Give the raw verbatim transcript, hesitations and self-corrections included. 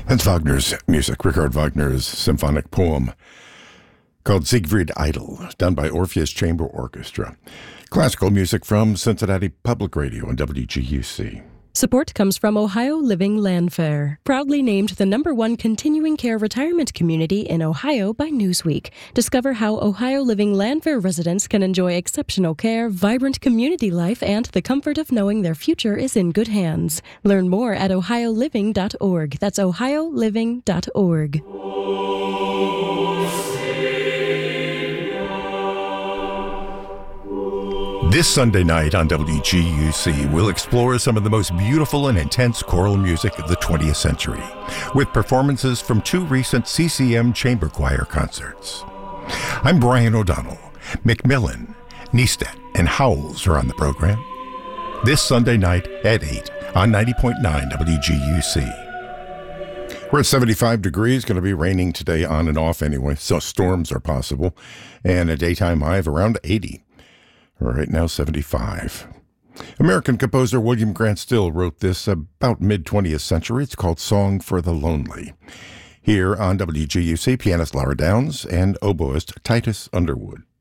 That's Wagner's music, Richard Wagner's symphonic poem called Siegfried Idle, done by Orpheus Chamber Orchestra. Classical music from Cincinnati Public Radio and W G U C. Support comes from Ohio Living Landfair, proudly named the number one continuing care retirement community in Ohio by Newsweek. Discover how Ohio Living Landfair residents can enjoy exceptional care, vibrant community life, and the comfort of knowing their future is in good hands. Learn more at ohio living dot org. That's ohio living dot org. This Sunday night on W G U C, we'll explore some of the most beautiful and intense choral music of the twentieth century, with performances from two recent C C M chamber choir concerts. I'm Brian O'Donnell. Macmillan, Neistat, and Howells are on the program. This Sunday night at eight on ninety point nine W G U C. We're at seventy-five degrees, going to be raining today on and off anyway, so storms are possible, and a daytime high of around eighty. Right now, seventy-five. American composer William Grant Still wrote this about mid-twentieth century. It's called Song for the Lonely. Here on W G U C, pianist Laura Downs and oboist Titus Underwood.